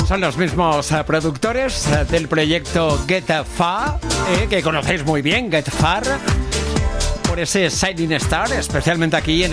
Son los mismos productores del proyecto Get Far, que conocéis muy bien, Get Far, por ese Shining Star, especialmente aquí en